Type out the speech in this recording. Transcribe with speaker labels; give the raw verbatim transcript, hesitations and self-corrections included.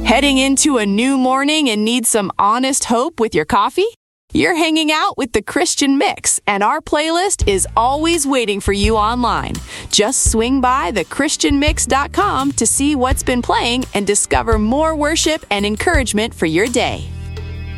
Speaker 1: Heading into a new morning and need some honest hope with your coffee? You're hanging out with the Christian Mix, and our playlist is always waiting for you online. Just swing by the christian mix dot com to see what's been playing and discover more worship and encouragement for your day.